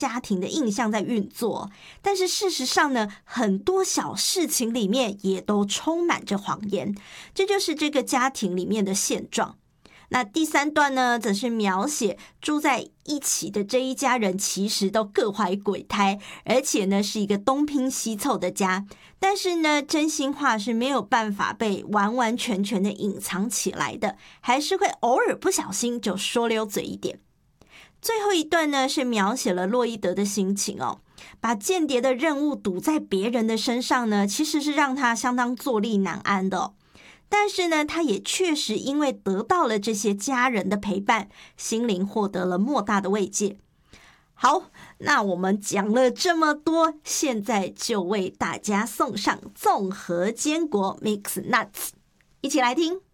家庭的印象在运作，但是事实上呢，很多小事情里面也都充满着谎言，这就是这个家庭里面的现状。那第3段呢，则是描写住在一起的这一家人其实都各怀鬼胎，而且呢是一个东拼西凑的家，但是呢真心话是没有办法被完完全全的隐藏起来的，还是会偶尔不小心就说溜嘴一点。最后一段呢，是描写了洛伊德的心情哦，把间谍的任务赌在别人的身上呢，其实是让他相当坐立难安的哦。但是呢，他也确实因为得到了这些家人的陪伴，心灵获得了莫大的慰藉。好，那我们讲了这么多，现在就为大家送上综合坚果 Mix Nuts， 一起来听。